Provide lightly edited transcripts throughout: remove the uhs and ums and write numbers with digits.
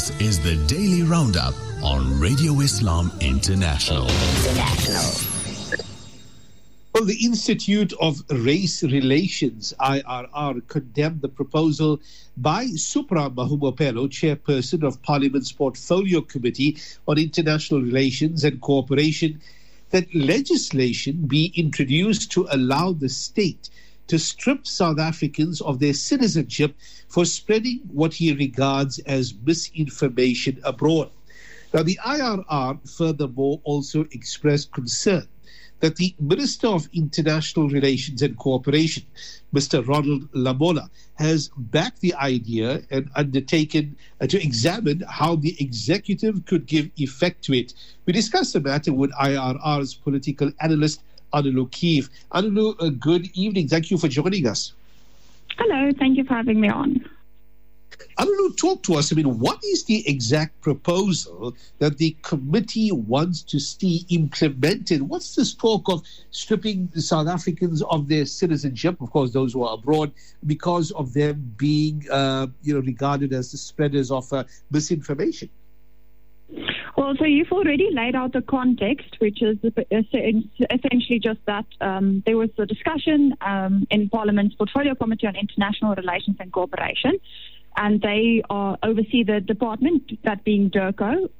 This is the Daily Roundup on Radio Islam International. Well, the Institute of Race Relations, IRR, condemned the proposal by Supra Mahumapelo, chairperson of Parliament's Portfolio Committee on International Relations and Cooperation, that legislation be introduced to allow the state to strip South Africans of their citizenship for spreading what he regards as misinformation abroad. Now, the IRR furthermore also expressed concern that the Minister of International Relations and Cooperation, Mr. Ronald Lamola, has backed the idea and undertaken to examine how the executive could give effect to it. We discussed the matter with IRR's political analyst, Anulu Keefe. Anulu, good evening. Thank you for joining us. Hello, thank you for having me on. Anulu, talk to us. What is the exact proposal that the committee wants to see implemented? What's this talk of stripping the South Africans of their citizenship, of course, those who are abroad, because of them being, regarded as the spreaders of misinformation? Well, so you've already laid out the context, which is essentially just that there was a discussion in Parliament's Portfolio Committee on International Relations and Cooperation, and they oversee the department, that being DIRCO,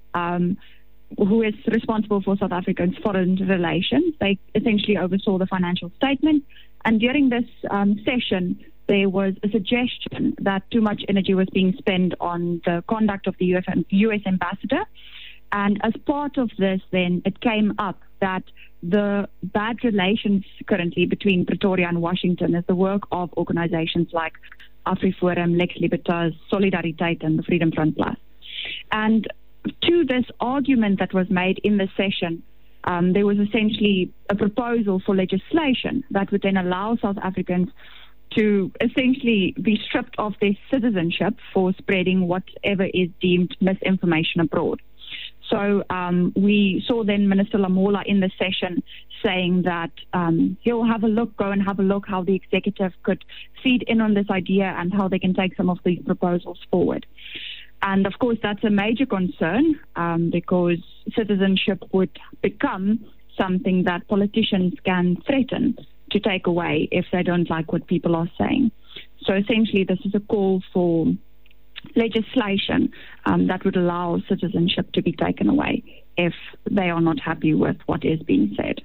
who is responsible for South Africa's foreign relations. They essentially oversaw the financial statement, and during this session, there was a suggestion that too much energy was being spent on the conduct of the U.S. ambassador. And as part of this, then, it came up that the bad relations currently between Pretoria and Washington is the work of organizations like AfriForum, Lex Libertas, Solidariteit, and the Freedom Front Plus. And to this argument that was made in the session, there was essentially a proposal for legislation that would then allow South Africans to essentially be stripped of their citizenship for spreading whatever is deemed misinformation abroad. So we saw then Minister Lamola in the session saying that he'll go and have a look how the executive could feed in on this idea and how they can take some of these proposals forward. And of course, that's a major concern because citizenship would become something that politicians can threaten to take away if they don't like what people are saying. So essentially, this is a call for legislation that would allow citizenship to be taken away if they are not happy with what is being said.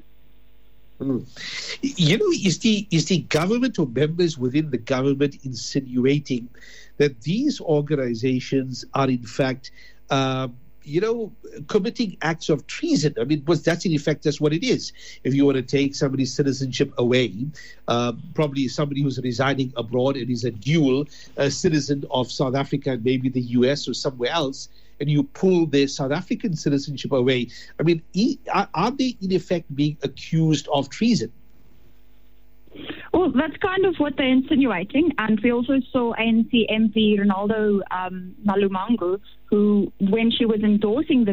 Is the government or members within the government insinuating that these organizations are in fact committing acts of treason? Because that's in effect that's what it is. If you want to take somebody's citizenship away, probably somebody who's residing abroad and is a dual citizen of South Africa and maybe the US or somewhere else, and you pull their South African citizenship away, are they in effect being accused of treason? Well, that's kind of what they're insinuating. And we also saw ANC MP Ronaldo Nalumangu, who, when she was endorsing the